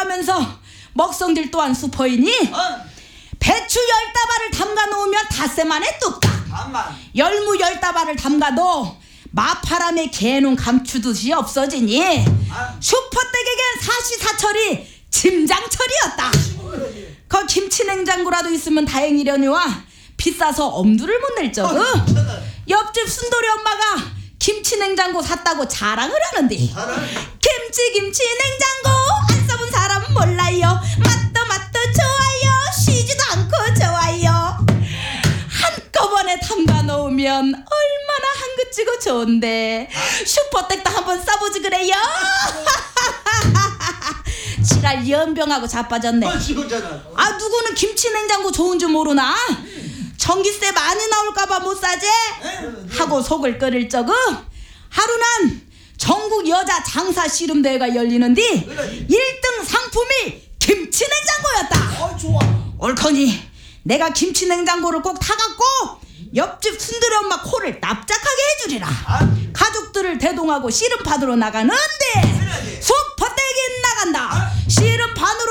들어가면서 먹성질 또한 수포이니 배추 10다발을 담가 놓으면 닷새만에 뚝딱 열무 10다발을 담가도 마파람에 개눈 감추듯이 없어지니 슈퍼댁에겐 사시사철이 짐장철이었다. 그 김치냉장고라도 있으면 다행이려니와 비싸서 엄두를 못 낼 적은 옆집 순돌이 엄마가 김치냉장고 샀다고 자랑을 하는데 김치 냉장고 안 써본 사람은 몰라요. 맛도 좋아요. 쉬지도 않고 좋아요. 한꺼번에 담가 놓으면 얼마나 한긋지고 좋은데 슈퍼댁도 한번 써보지 그래요. 지랄 연병하고 자빠졌네. 누구는 김치냉장고 좋은 줄 모르나? 전기세 많이 나올까봐 못 사지? 하고 속을 끓일 적은 하루는 전국 여자 장사 씨름대회가 열리는데 1등 상품이 김치냉장고였다. 옳거니 내가 김치냉장고를 꼭 타갖고 옆집 순들이 엄마 코를 납작하게 해주리라. 가족들을 대동하고 씨름판으로 나가는데 소퍼떼기 나간다. 씨름판으로